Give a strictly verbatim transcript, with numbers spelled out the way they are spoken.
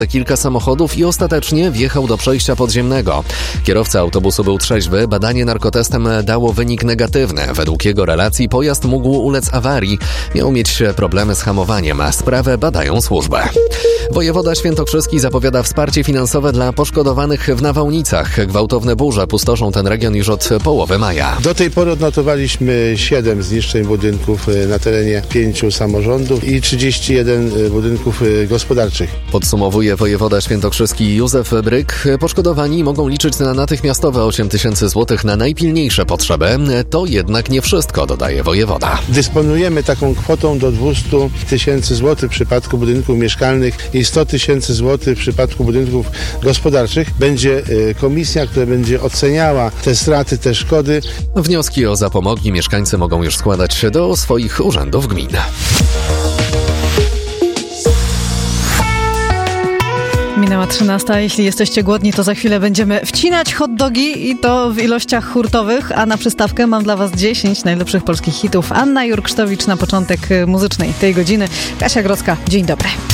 kilka samochodów i ostatecznie wjechał do przejścia podziemnego. Kierowca autobusu był trzeźwy, badanie narkotestem dało wynik negatywny. Według jego relacji pojazd mógł ulec awarii, miał mieć problemy z hamowaniem, a sprawę badają służby. Wojewoda świętokrzyski zapowiada wsparcie finansowe dla poszkodowanych w nawałnicach. Gwałtowne burze pustoszą ten region już od połowy maja. Do tej pory odnotowaliśmy siedem zniszczeń budynków na terenie pięciu samorządów i trzydzieści jeden budynków gospodarczych. Podsumowuje wojewoda świętokrzyski Józef Bryk. Poszkodowani mogą liczyć na natychmiastowe osiem tysięcy złotych na najpilniejsze potrzeby. To jednak nie wszystko, dodaje wojewoda. Dysponujemy taką kwotą do dwieście tysięcy złotych w przypadku budynków mieszkalnych i sto tysięcy złotych w przypadku budynków gospodarczych. Będzie komisja, która będzie oceniała te straty, te szkody. Wnioski o zapomogi mieszkańcy mogą już składać do swoich urzędów gmin. Minęła trzynasta. Jeśli jesteście głodni, to za chwilę będziemy wcinać hot dogi i to w ilościach hurtowych, a na przystawkę mam dla Was dziesięć najlepszych polskich hitów. Anna Jurksztowicz na początek muzycznej tej godziny. Kasia Grodzka, dzień dobry.